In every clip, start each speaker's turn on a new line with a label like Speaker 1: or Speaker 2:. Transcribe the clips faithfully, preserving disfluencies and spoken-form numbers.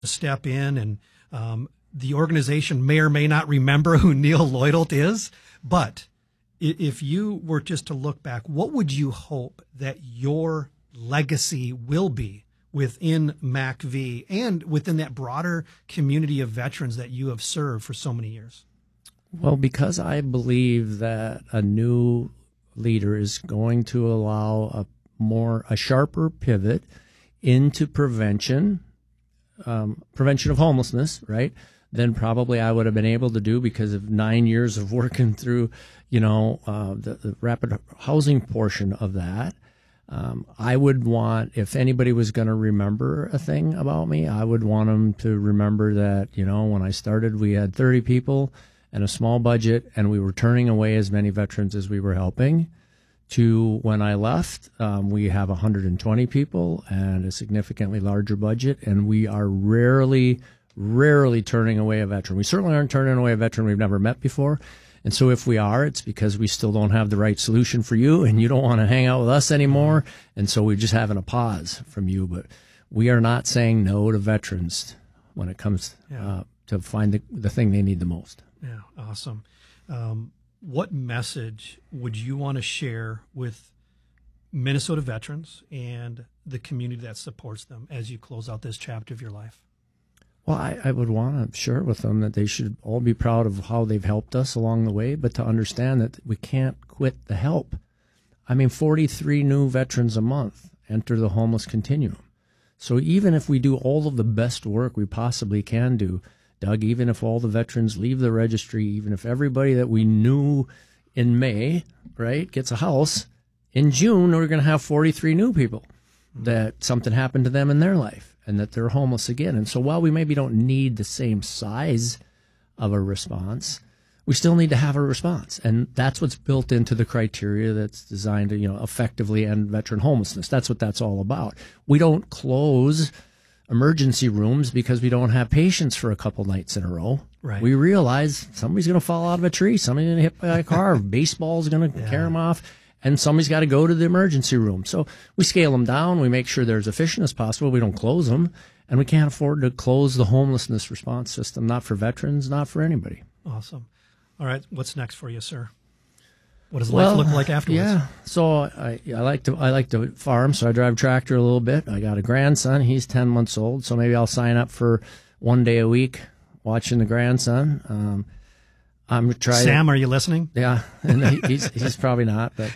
Speaker 1: step in, and um, the organization may or may not remember who Neil Lloydelt is, but if you were just to look back, what would you hope that your legacy will be within M A C V and within that broader community of veterans that you have served for so many years?
Speaker 2: Well, because I believe that a new leader is going to allow a more, a sharper pivot into prevention, um, prevention of homelessness, right? Than probably I would have been able to do because of nine years of working through, you know, uh, the, the rapid housing portion of that. Um, I would want, if anybody was going to remember a thing about me, I would want them to remember that, you know, when I started, we had thirty people and a small budget, and we were turning away as many veterans as we were helping, to when I left, um, we have one hundred twenty people and a significantly larger budget, and we are rarely rarely turning away a veteran. We certainly aren't turning away a veteran we've never met before. And so if we are, it's because we still don't have the right solution for you and you don't want to hang out with us anymore. And so we're just having a pause from you. But we are not saying no to veterans when it comes yeah. uh, to find the, the thing they need the most.
Speaker 1: Yeah, awesome. Um, what message would you want to share with Minnesota veterans and the community that supports them as you close out this chapter of your life?
Speaker 2: Well, I, I would want to share with them that they should all be proud of how they've helped us along the way, but to understand that we can't quit the help. I mean, forty-three new veterans a month enter the homeless continuum. So even if we do all of the best work we possibly can do, Doug, even if all the veterans leave the registry, even if everybody that we knew in May, right, gets a house, in June we're going to have forty-three new people that something happened to them in their life and that they're homeless again. And so while we maybe don't need the same size of a response, we still need to have a response. And that's what's built into the criteria that's designed to, you know, effectively end veteran homelessness. That's what that's all about. We don't close emergency rooms because we don't have patients for a couple nights in a row.
Speaker 1: Right.
Speaker 2: We realize somebody's going to fall out of a tree, somebody's going to hit by a car, baseball's going to yeah. carry them off, and somebody's got to go to the emergency room. So we scale them down. We make sure they're as efficient as possible. We don't close them. And we can't afford to close the homelessness response system, not for veterans, not for anybody.
Speaker 1: Awesome. All right. What's next for you, sir? What does
Speaker 2: well,
Speaker 1: life look like afterwards?
Speaker 2: Yeah. So I, I like to I like to farm, so I drive a tractor a little bit. I got a grandson. He's ten months old, so maybe I'll sign up for one day a week watching the grandson. Um, I'm trying.
Speaker 1: Sam, are you listening?
Speaker 2: Yeah, and he's he's probably not, but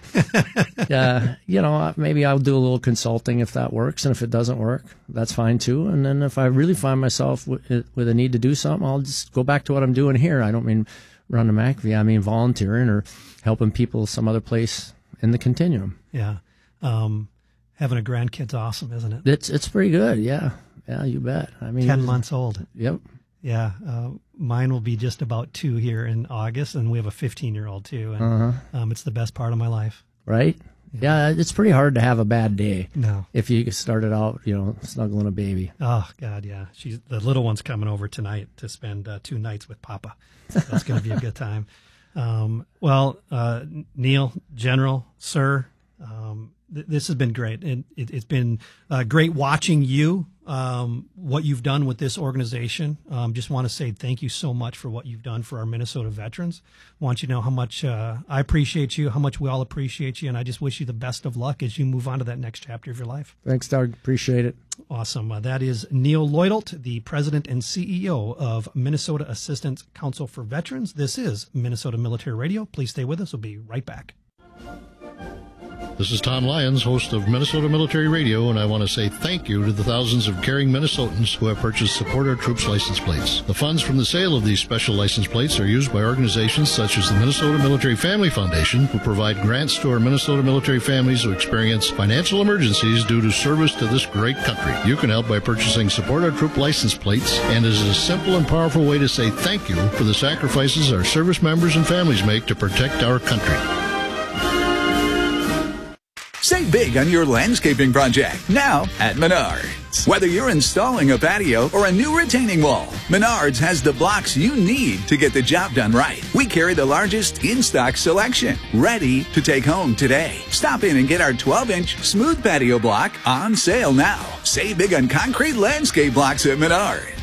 Speaker 2: uh, you know, maybe I'll do a little consulting if that works, and if it doesn't work, that's fine too. And then if I really find myself with, with a need to do something, I'll just go back to what I'm doing here. I don't mean run a M A C V. I mean volunteering or helping people some other place in the continuum.
Speaker 1: Yeah, um, having a grandkid's awesome, isn't it?
Speaker 2: It's it's pretty good. Yeah, yeah, you bet. I mean,
Speaker 1: ten months old.
Speaker 2: Yep.
Speaker 1: Yeah, uh, mine will be just about two here in August, and we have a fifteen-year-old too, and
Speaker 2: uh-huh.
Speaker 1: um, it's the best part of my life.
Speaker 2: Right? Yeah. yeah, it's pretty hard to have a bad day.
Speaker 1: No.
Speaker 2: If you started out, you know, snuggling a baby.
Speaker 1: Oh, God, yeah. She's the little one's coming over tonight to spend uh, two nights with Papa. That's going to be a good time. Um, well, uh, Neil, General, sir, um, th- this has been great. And it, it's been uh, great watching you, um, what you've done with this organization. Um, just want to say thank you so much for what you've done for our Minnesota veterans. Want you to know how much uh, I appreciate you, how much we all appreciate you, and I just wish you the best of luck as you move on to that next chapter of your life.
Speaker 2: Thanks, Doug. Appreciate it.
Speaker 1: Awesome. Uh, that is Neil Lloydelt, the president and C E O of Minnesota Assistance Council for Veterans. This is Minnesota Military Radio. Please stay with us. We'll be right back.
Speaker 3: This is Tom Lyons, host of Minnesota Military Radio, and I want to say thank you to the thousands of caring Minnesotans who have purchased Support Our Troops license plates. The funds from the sale of these special license plates are used by organizations such as the Minnesota Military Family Foundation, who provide grants to our Minnesota military families who experience financial emergencies due to service to this great country. You can help by purchasing Support Our Troop license plates, and it is a simple and powerful way to say thank you for the sacrifices our service members and families make to protect our country.
Speaker 4: Save big on your landscaping project now at Menards. Whether you're installing a patio or a new retaining wall, Menards has the blocks you need to get the job done right. We carry the largest in-stock selection, ready to take home today. Stop in and get our twelve inch smooth patio block on sale now. Save big on concrete landscape blocks at Menards.